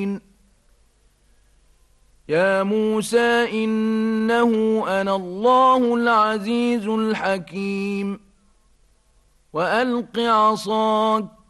يا موسى إنه أنا الله العزيز الحكيم وألق عصاك